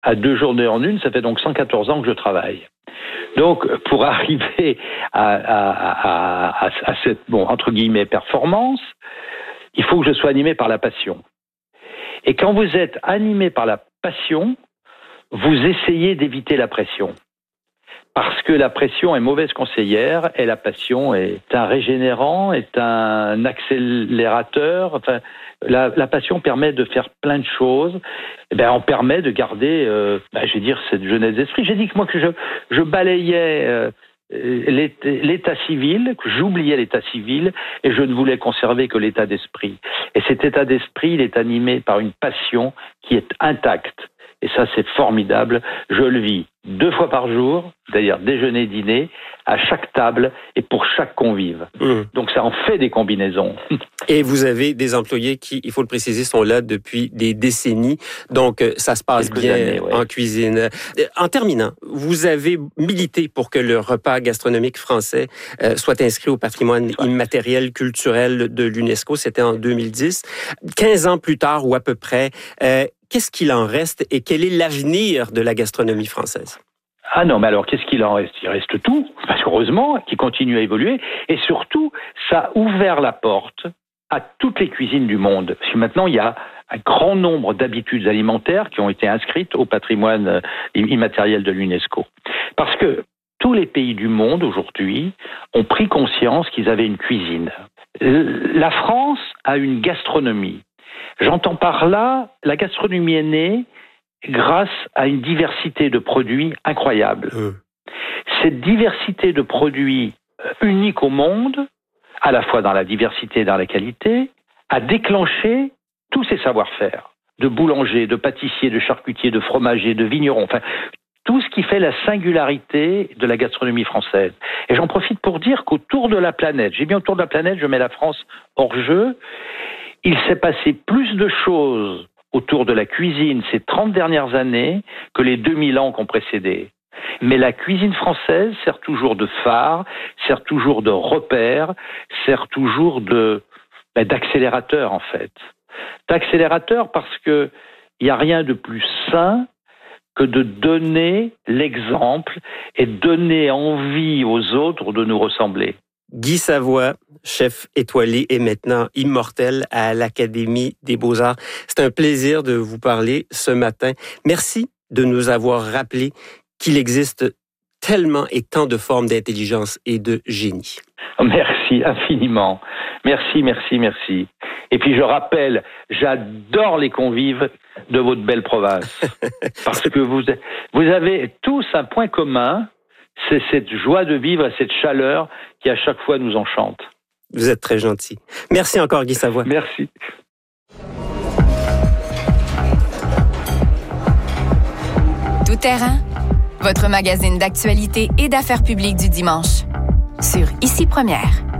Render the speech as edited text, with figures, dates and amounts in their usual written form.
à 2 journées en une, ça fait donc 114 ans que je travaille. Donc, pour arriver à cette, entre guillemets, performance, il faut que je sois animé par la passion. Et quand vous êtes animé par la passion, vous essayez d'éviter la pression. Parce que la pression est mauvaise conseillère et la passion est un régénérant, est un accélérateur. Enfin, la passion permet de faire plein de choses. On permet de garder, cette jeunesse d'esprit. J'ai dit que moi que je balayais l'état civil, que j'oubliais l'état civil et je ne voulais conserver que l'état d'esprit. Et cet état d'esprit, il est animé par une passion qui est intacte. Et ça, c'est formidable. Je le vis 2 fois par jour, c'est-à-dire déjeuner, dîner, à chaque table et pour chaque convive. Donc ça en fait des combinaisons. Et vous avez des employés qui, il faut le préciser, sont là depuis des décennies. Donc ça se passe bien en cuisine. En terminant, vous avez milité pour que le repas gastronomique français soit inscrit au patrimoine immatériel culturel de l'UNESCO. C'était en 2010. 15 ans plus tard, ou à peu près, qu'est-ce qu'il en reste et quel est l'avenir de la gastronomie française? Ah non, mais alors qu'est-ce qu'il en reste? Il reste tout, parce qu'heureusement, qui continue à évoluer. Et surtout, ça a ouvert la porte à toutes les cuisines du monde. Parce que maintenant, il y a un grand nombre d'habitudes alimentaires qui ont été inscrites au patrimoine immatériel de l'UNESCO. Parce que tous les pays du monde, aujourd'hui, ont pris conscience qu'ils avaient une cuisine. La France a une gastronomie. J'entends par là, la gastronomie est née grâce à une diversité de produits incroyable. Cette diversité de produits unique au monde, à la fois dans la diversité et dans la qualité, a déclenché tous ces savoir-faire, de boulanger, de pâtissier, de charcutier, de fromager, de vigneron, enfin, tout ce qui fait la singularité de la gastronomie française. Et j'en profite pour dire qu'autour de la planète, j'ai bien autour de la planète, je mets la France hors jeu, il s'est passé plus de choses autour de la cuisine ces 30 dernières années que les 2000 ans qui ont précédé. Mais la cuisine française sert toujours de phare, sert toujours de repère, sert toujours d'accélérateur en fait. D'accélérateur parce que il n'y a rien de plus sain que de donner l'exemple et donner envie aux autres de nous ressembler. Guy Savoie, chef étoilé et maintenant immortel à l'Académie des Beaux-Arts. C'est un plaisir de vous parler ce matin. Merci de nous avoir rappelé qu'il existe tellement et tant de formes d'intelligence et de génie. Merci infiniment. Merci. Et puis je rappelle, j'adore les convives de votre belle province. Parce que vous avez tous un point commun, c'est cette joie de vivre, cette chaleur qui à chaque fois nous enchante. Vous êtes très gentil. Merci encore Guy Savoie. Merci. Tout terrain, votre magazine d'actualité et d'affaires publiques du dimanche. Sur Ici Première.